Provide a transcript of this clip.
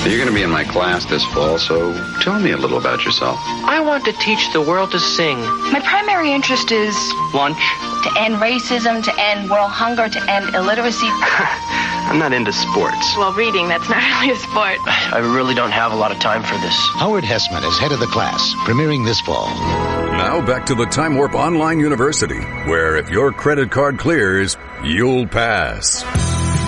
You're going to be in my class this fall, so tell me a little about yourself. I want to teach the world to sing. My primary interest is Lunch. to end racism, to end world hunger, to end illiteracy. I'm not into sports. Well, reading, that's not really a sport. I really don't have a lot of time for this. Howard Hessman is head of the class, premiering this fall. Now back to the Time Warp Online University, where if your credit card clears, you'll pass.